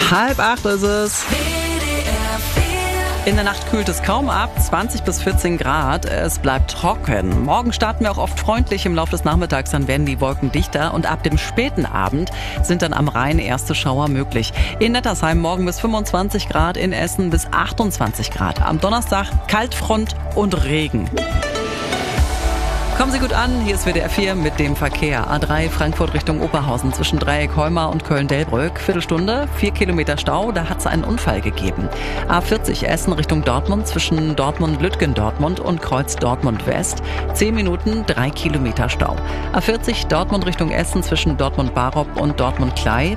7:30 ist es. In der Nacht kühlt es kaum ab, 20 bis 14 Grad. Es bleibt trocken. Morgen starten wir auch oft freundlich. Im Laufe des Nachmittags dann werden die Wolken dichter und ab dem späten Abend sind dann am Rhein erste Schauer möglich. In Nettersheim morgen bis 25 Grad, in Essen bis 28 Grad. Am Donnerstag Kaltfront und Regen. Kommen Sie gut an, hier ist WDR 4 mit dem Verkehr. A3 Frankfurt Richtung Oberhausen zwischen Dreieck-Heumar und Köln-Delbrück. Viertelstunde, 4 Kilometer Stau, da hat es einen Unfall gegeben. A40 Essen Richtung Dortmund zwischen Dortmund-Lütgendortmund und Kreuz Dortmund-West. 10 Minuten, 3 Kilometer Stau. A40 Dortmund Richtung Essen zwischen Dortmund-Barop und Dortmund-Klei.